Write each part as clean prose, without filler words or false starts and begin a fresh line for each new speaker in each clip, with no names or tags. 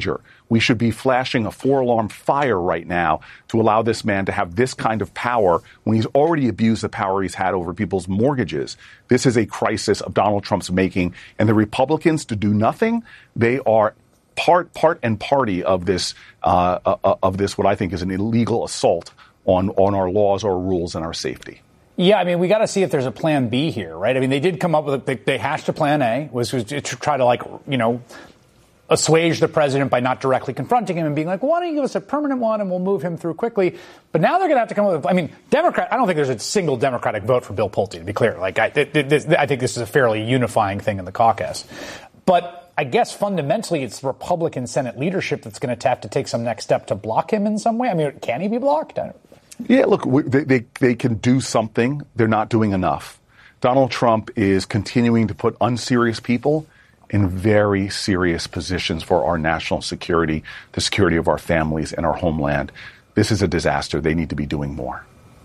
We should be flashing a 4-alarm fire right now to allow this man to have this kind of power when he's already abused the power he's had over people's mortgages. This is a crisis of Donald Trump's making, and the Republicans, to do nothing, they are part and party of this, what I think is an illegal assault on our laws, our rules, and our safety.
Yeah, I mean, we got to see if there's a plan B here, right? I mean, they did come up with they hashed a plan A, was to try to assuage the president by not directly confronting him and being like, well, why don't you give us a permanent one and we'll move him through quickly. But now they're going to have to come up with, I don't think there's a single Democratic vote for Bill Pulte, to be clear. Like, I think this is a fairly unifying thing in the caucus. But I guess fundamentally it's Republican Senate leadership that's going to have to take some next step to block him in some way. I mean, can he be blocked?
Yeah, look, they can do something. They're not doing enough. Donald Trump is continuing to put unserious people in very serious positions for our national security, the security of our families and our homeland. This is a disaster. They need to be doing more.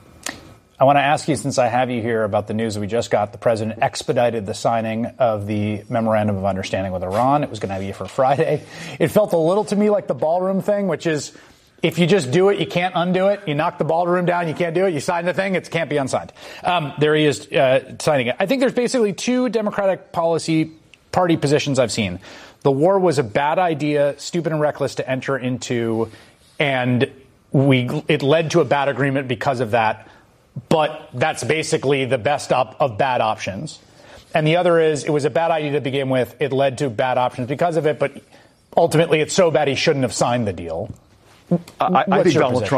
I want to ask you, since I have you here, about the news that we just got. The president expedited the signing of the memorandum of understanding with Iran. It was going to be for Friday. It felt a little to me like the ballroom thing, which is if you just do it, you can't undo it. You knock the ballroom down, you can't do it. You sign the thing, it can't be unsigned. There he is signing it. I think there's basically two Democratic party positions I've seen. The war was a bad idea, stupid and reckless to enter into, and it led to a bad agreement because of that. But that's basically the best of bad options. And the other is it was a bad idea to begin with. It led to bad options because of it. But ultimately, it's so bad he shouldn't have signed the deal.
I think Donald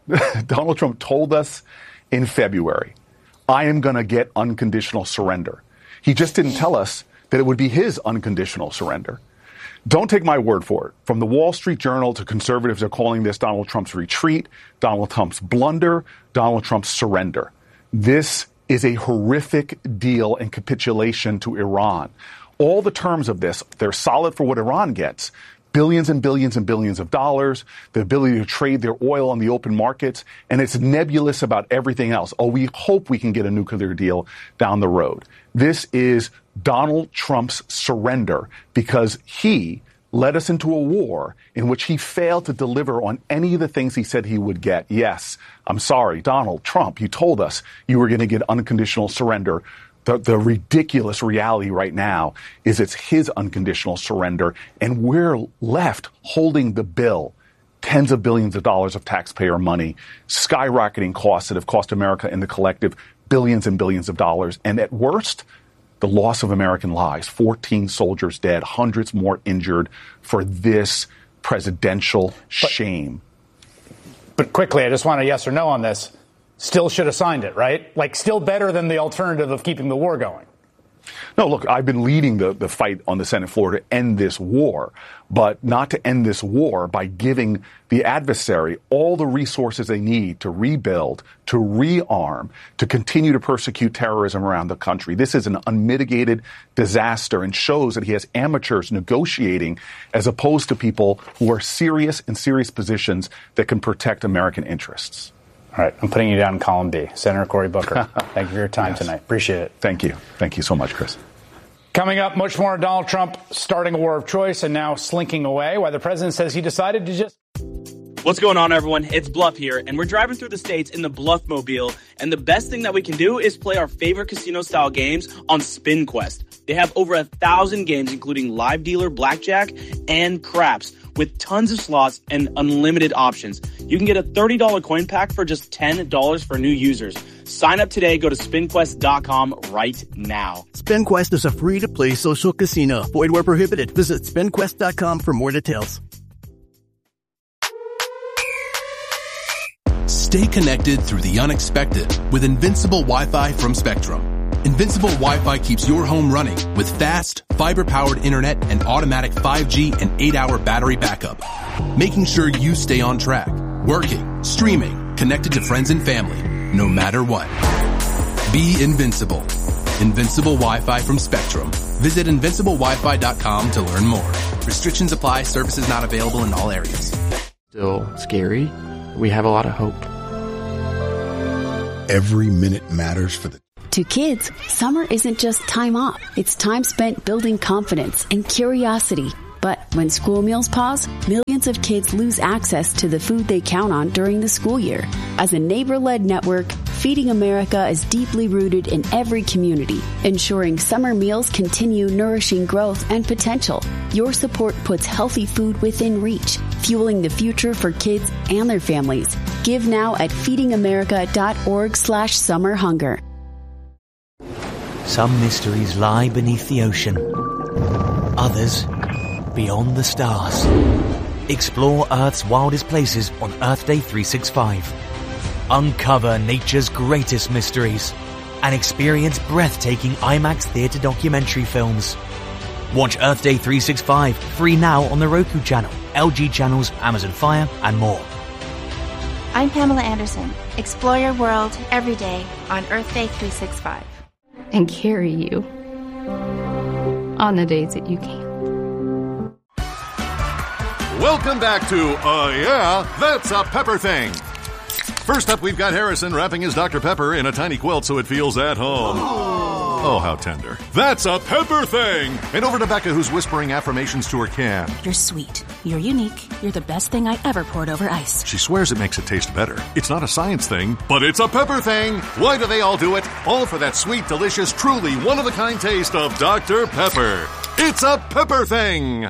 Trump told us in February, I am going to get unconditional surrender. He just didn't tell us that it would be his unconditional surrender. Don't take my word for it. From the Wall Street Journal to conservatives are calling this Donald Trump's retreat, Donald Trump's blunder, Donald Trump's surrender. This is a horrific deal and capitulation to Iran. All the terms of this, they're solid for what Iran gets. Billions and billions and billions of dollars, the ability to trade their oil on the open markets, and it's nebulous about everything else. Oh, we hope we can get a nuclear deal down the road. This is Donald Trump's surrender because he led us into a war in which he failed to deliver on any of the things he said he would get. Yes, I'm sorry, Donald Trump, you told us you were going to get unconditional surrender. The ridiculous reality right now is it's his unconditional surrender, and we're left holding the bill. Tens of billions of dollars of taxpayer money, skyrocketing costs that have cost America in the collective billions and billions of dollars. And at worst, the loss of American lives, 14 soldiers dead, hundreds more injured for this presidential shame.
But quickly, I just want a yes or no on this. Still should have signed it, right? Like, still better than the alternative of keeping the war going.
No, look, I've been leading the fight on the Senate floor to end this war, but not to end this war by giving the adversary all the resources they need to rebuild, to rearm, to continue to persecute terrorism around the country. This is an unmitigated disaster and shows that he has amateurs negotiating as opposed to people who are serious in serious positions that can protect American interests.
All right, I'm putting you down in column B. Senator Cory Booker, thank you for your time tonight. Appreciate it.
Thank you. Thank you so much, Chris.
Coming up, much more on Donald Trump starting a war of choice and now slinking away, why the president says he decided to just...
What's going on, everyone? It's Bluff here, and we're driving through the states in the Bluff-mobile, and the best thing that we can do is play our favorite casino-style games on Spin Quest. They have over 1,000 games, including live dealer, blackjack, and craps, with tons of slots and unlimited options. You can get a $30 coin pack for just $10 for new users. Sign up today. Go to SpinQuest.com right now.
SpinQuest is a free-to-play social casino. Void where prohibited. Visit SpinQuest.com for more details.
Stay connected through the unexpected with Invincible Wi-Fi from Spectrum. Invincible Wi-Fi keeps your home running with fast, fiber-powered internet and automatic 5G and 8-hour battery backup, making sure you stay on track, working, streaming, connected to friends and family, no matter what. Be invincible. Invincible Wi-Fi from Spectrum. Visit invinciblewifi.com to learn more. Restrictions apply. Services not available in all areas.
Still scary. We have a lot of hope.
Every minute matters for the...
To kids, summer isn't just time off. It's time spent building confidence and curiosity. But when school meals pause, millions of kids lose access to the food they count on during the school year. As a neighbor-led network, Feeding America is deeply rooted in every community, ensuring summer meals continue nourishing growth and potential. Your support puts healthy food within reach, fueling the future for kids and their families. Give now at feedingamerica.org/summerhunger.
Some mysteries lie beneath the ocean. Others beyond the stars. Explore Earth's wildest places on Earth Day 365. Uncover nature's greatest mysteries and experience breathtaking IMAX theater documentary films. Watch Earth Day 365 free now on the Roku channel, LG channels, Amazon Fire, and more.
I'm Pamela Anderson. Explore your world every day on Earth Day 365.
And carry you on the days that you can.
Welcome back to Yeah, That's a Pepper Thing. First up, we've got Harrison wrapping his Dr. Pepper in a tiny quilt so it feels at home. Oh, how tender. That's a Pepper Thing! And over to Becca, who's whispering affirmations to her can.
You're sweet. You're unique. You're the best thing I ever poured over ice.
She swears it makes it taste better. It's not a science thing, but it's a Pepper Thing! Why do they all do it? All for that sweet, delicious, truly one-of-a-kind taste of Dr. Pepper. It's a Pepper Thing!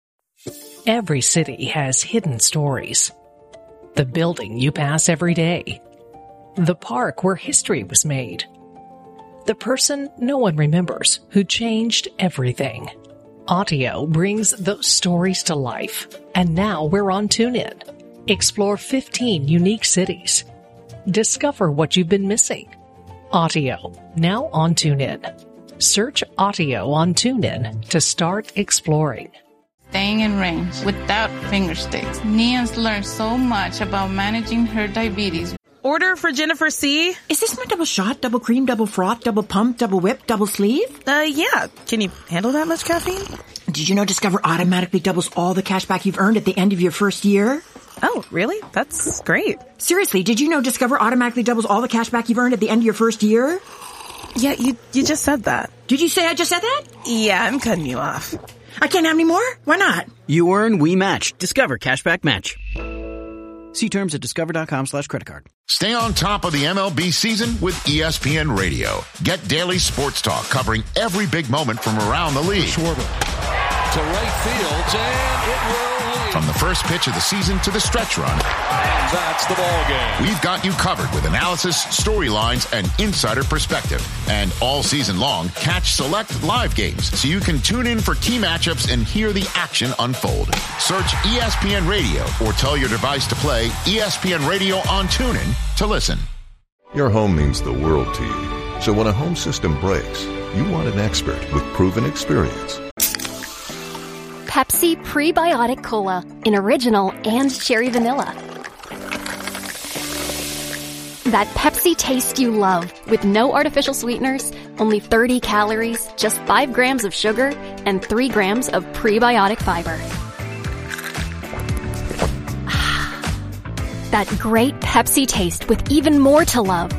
Every city has hidden stories. The building you pass every day. The park where history was made. The person no one remembers who changed everything. Audio brings those stories to life. And now we're on TuneIn. Explore 15 unique cities. Discover what you've been missing. Audio, now on TuneIn. Search Audio on TuneIn to start exploring.
Staying in range without finger sticks. Nia's learned so much about managing her diabetes.
Order for Jennifer C.
Is this my double shot, double cream, double froth, double pump, double whip, double sleeve?
Yeah. Can you handle that much caffeine?
Did you know Discover automatically doubles all the cash back you've earned at the end of your first year?
Oh, really? That's great.
Seriously, did you know Discover automatically doubles all the cash back you've earned at the end of your first year?
Yeah, you just said that.
Did you say I just said that?
Yeah, I'm cutting you off.
I can't have any more? Why not?
You earn, we match. Discover Cashback Match. See terms at discover.com/creditcard.
Stay on top of the MLB season with ESPN Radio. Get daily sports talk covering every big moment from around the league.
Schwarber to right field, and it will leave.
From the first pitch of the season to the stretch run.
And that's the ball game.
We've got you covered with analysis, storylines, and insider perspective. And all season long, catch select live games so you can tune in for key matchups and hear the action unfold. Search ESPN Radio or tell your device to play ESPN Radio on TuneIn to listen.
Your home means the world to you. So when a home system breaks, you want an expert with proven experience.
Pepsi Prebiotic Cola in original and cherry vanilla. That Pepsi taste you love with no artificial sweeteners, only 30 calories, just 5 grams of sugar, and 3 grams of prebiotic fiber. That great Pepsi taste with even more to love.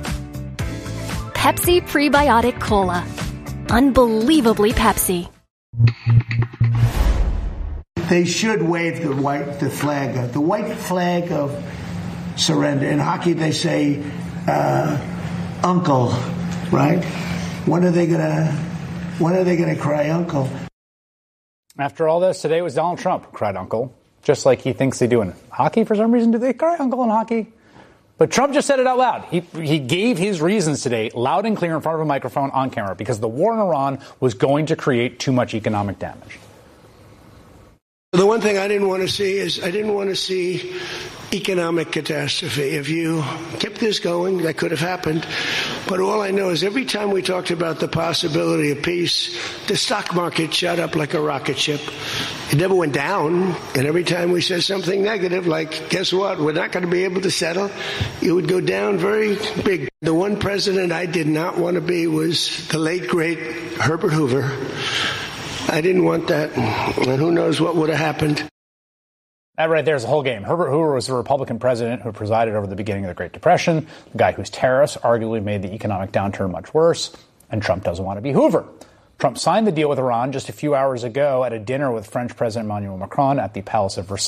Pepsi Prebiotic Cola. Unbelievably Pepsi.
They should wave the white flag of surrender. In hockey, they say, "Uncle," right? When are they gonna cry "Uncle"?
After all this, today was Donald Trump who cried "Uncle," just like he thinks they do in hockey. For some reason, do they cry "Uncle" in hockey? But Trump just said it out loud. He gave his reasons today, loud and clear in front of a microphone on camera, because the war in Iran was going to create too much economic damage.
The one thing I didn't want to see economic catastrophe. If you kept this going, that could have happened. But all I know is every time we talked about the possibility of peace, the stock market shot up like a rocket ship. It never went down. And every time we said something negative, like, guess what, we're not going to be able to settle, it would go down very big. The one president I did not want to be was the late, great Herbert Hoover. I didn't want that, and who knows what would have happened.
That right there is the whole game. Herbert Hoover was the Republican president who presided over the beginning of the Great Depression, the guy whose tariffs arguably made the economic downturn much worse, and Trump doesn't want to be Hoover. Trump signed the deal with Iran just a few hours ago at a dinner with French President Emmanuel Macron at the Palace of Versailles.